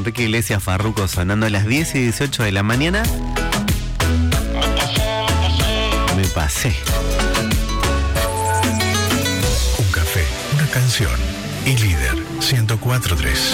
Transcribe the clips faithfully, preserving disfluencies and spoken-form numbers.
Enrique Iglesias, Farruko sonando a las diez y dieciocho de la mañana. Me pasé. Un café, una canción y Líder ciento cuatro punto tres.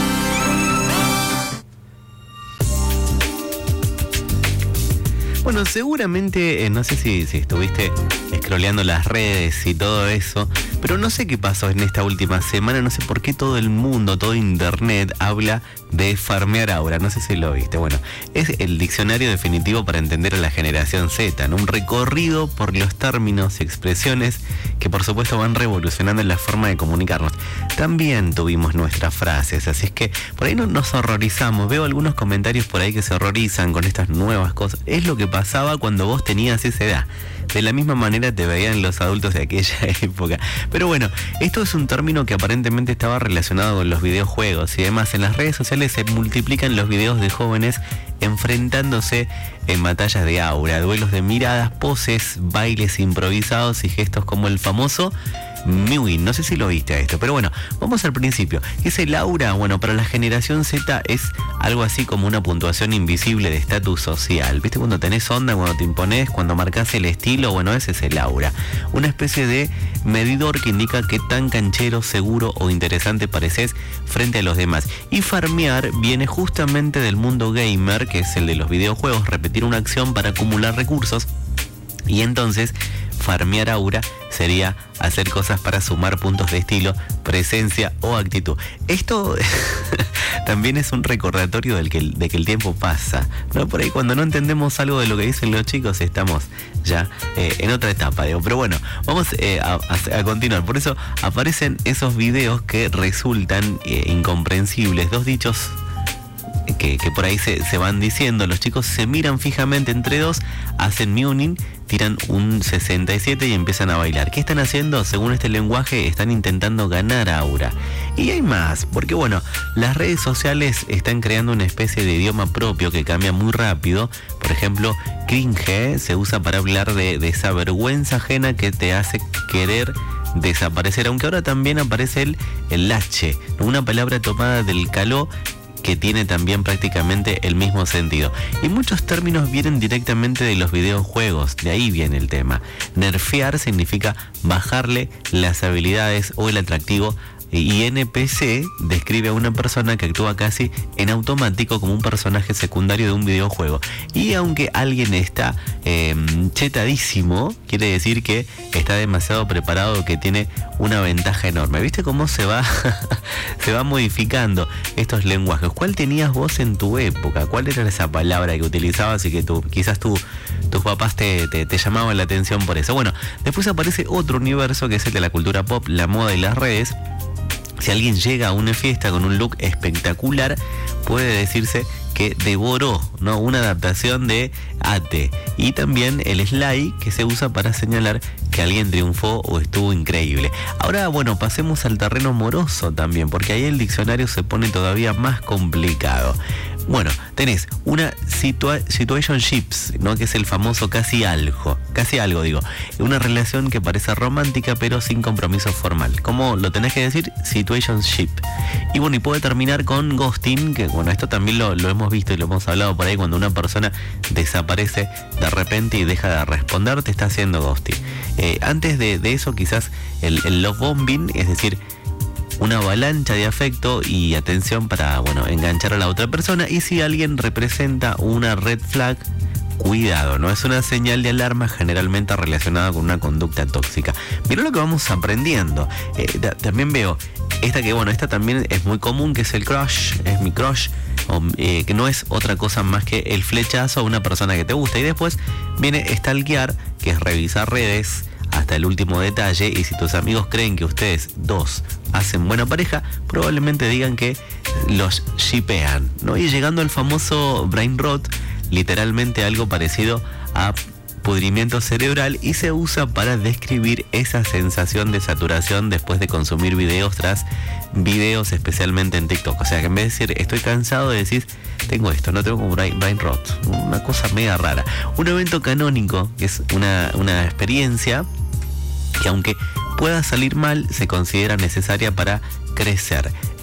Bueno, seguramente, eh, no sé si, si estuviste scrolleando las redes y todo eso, pero no sé qué pasó en esta última semana, no sé por qué todo el mundo, todo internet habla de farmear aura, no sé si lo viste. Bueno, es el diccionario definitivo para entender a la generación Z, ¿no? Un recorrido por los términos y expresiones que por supuesto van revolucionando la forma de comunicarnos. También tuvimos nuestras frases, así es que por ahí no nos horrorizamos. Veo algunos comentarios por ahí que se horrorizan con estas nuevas cosas. Es lo que pasaba cuando vos tenías esa edad. De la misma manera te veían los adultos de aquella época. Pero bueno, esto es un término que aparentemente estaba relacionado con los videojuegos y demás. En las redes sociales se multiplican los videos de jóvenes enfrentándose en batallas de aura, duelos de miradas, poses, bailes improvisados y gestos como el famoso Mewing. No sé si lo viste a esto, pero bueno, vamos al principio. ¿Qué es el aura? Bueno, para la generación Z es algo así como una puntuación invisible de estatus social. ¿Viste cuando tenés onda, cuando te imponés, cuando marcás el estilo? Bueno, ese es el aura. Una especie de medidor que indica qué tan canchero, seguro o interesante pareces frente a los demás. Y farmear viene justamente del mundo gamer, que es el de los videojuegos, repetir una acción para acumular recursos. Y entonces, farmear aura sería hacer cosas para sumar puntos de estilo, presencia o actitud. Esto también es un recordatorio del que, de que el tiempo pasa, ¿no? Por ahí cuando no entendemos algo de lo que dicen los chicos estamos ya eh, en otra etapa, digo. Pero bueno, vamos eh, a, a, a continuar. Por eso aparecen esos videos que resultan eh, incomprensibles. Dos dichos Que, que por ahí se, se van diciendo. Los chicos se miran fijamente entre dos, hacen Mewing, tiran un sesenta y siete y empiezan a bailar. ¿Qué están haciendo? Según este lenguaje, están intentando ganar aura. Y hay más, porque bueno, las redes sociales están creando una especie de idioma propio que cambia muy rápido. Por ejemplo, cringe se usa para hablar de, de esa vergüenza ajena que te hace querer desaparecer, aunque ahora también aparece el, el lache, una palabra tomada del caló que tiene también prácticamente el mismo sentido. Y muchos términos vienen directamente de los videojuegos, de ahí viene el tema. Nerfear significa bajarle las habilidades o el atractivo, y N P C describe a una persona que actúa casi en automático como un personaje secundario de un videojuego. Y aunque alguien está eh, chetadísimo, quiere decir que está demasiado preparado, que tiene una ventaja enorme. ¿Viste cómo se va se va modificando estos lenguajes? ¿Cuál tenías vos en tu época? ¿Cuál era esa palabra que utilizabas y que tú, quizás tú, tus papás te, te, te llamaban la atención por eso? Bueno, después aparece otro universo que es el de la cultura pop, la moda y las redes. Si alguien llega a una fiesta con un look espectacular, puede decirse que devoró, ¿no? Una adaptación de Ate. Y también el slay, que se usa para señalar que alguien triunfó o estuvo increíble. Ahora, bueno, pasemos al terreno amoroso también, porque ahí el diccionario se pone todavía más complicado. Bueno, tenés una situa situationships, ¿no? Que es el famoso casi algo, casi algo digo, una relación que parece romántica pero sin compromiso formal. ¿Cómo lo tenés que decir? Situationship. Y bueno, y puede terminar con ghosting, que bueno, esto también lo, lo hemos visto y lo hemos hablado por ahí, cuando una persona desaparece de repente y deja de responder, te está haciendo ghosting. Eh, antes de, de eso, quizás el, el love bombing, es decir, una avalancha de afecto y atención para, bueno, enganchar a la otra persona. Y si alguien representa una red flag, cuidado, no es una señal de alarma generalmente relacionada con una conducta tóxica. Mirá lo que vamos aprendiendo. Eh, también veo esta que, bueno, esta también es muy común, que es el crush, es mi crush, o, eh, que no es otra cosa más que el flechazo a una persona que te gusta. Y después viene stalkear, que es revisar redes hasta el último detalle, y si tus amigos creen que ustedes dos hacen buena pareja, probablemente digan que los shippean, ¿no? Y llegando al famoso brain rot, literalmente algo parecido a pudrimiento cerebral, y se usa para describir esa sensación de saturación después de consumir videos tras videos, especialmente en TikTok. O sea, que en vez de decir estoy cansado, decís tengo esto, no tengo como brain, brain rot, una cosa mega rara. Un evento canónico, que es una, una experiencia que, aunque pueda salir mal, se considera necesaria para crecer.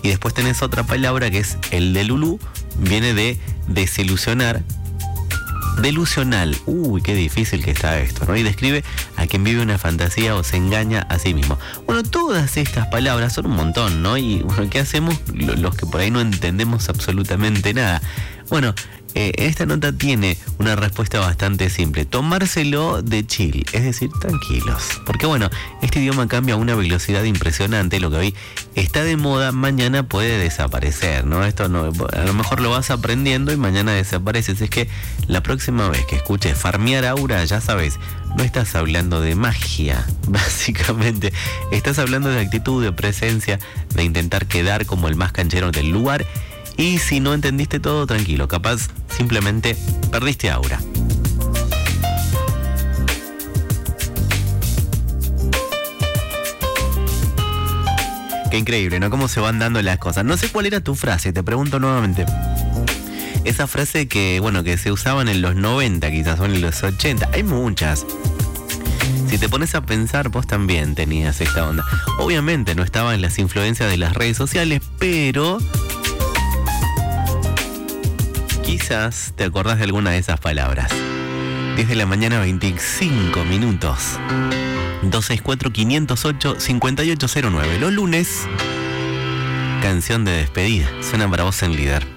Y después tenés otra palabra que es el de Lulú, viene de desilusionar. Delusional, uy, qué difícil que está esto, ¿no? Y describe a quien vive una fantasía o se engaña a sí mismo. Bueno, todas estas palabras son un montón, ¿no? Y bueno, ¿qué hacemos los que por ahí no entendemos absolutamente nada? Bueno, eh, esta nota tiene una respuesta bastante simple: tomárselo de chill, es decir, tranquilos. Porque bueno, este idioma cambia a una velocidad impresionante. Lo que hoy está de moda, mañana puede desaparecer, ¿no? Esto no, a lo mejor lo vas aprendiendo y mañana desaparece. Es que la próxima vez que escuches farmear aura, ya sabes, no estás hablando de magia, básicamente. Estás hablando de actitud, de presencia, de intentar quedar como el más canchero del lugar. Y si no entendiste todo, tranquilo, capaz simplemente perdiste aura. Qué increíble, ¿no? Cómo se van dando las cosas. No sé cuál era tu frase, te pregunto nuevamente. Esa frase que, bueno, que se usaban en los noventa quizás, o en los ochenta. Hay muchas. Si te pones a pensar, vos también tenías esta onda. Obviamente no estaban las influencias de las redes sociales, pero quizás te acordás de alguna de esas palabras. diez de la mañana, veinticinco minutos. dos seis cuatro, cinco cero ocho, cinco ocho cero nueve. Los lunes, canción de despedida. Suena para vos en Líder.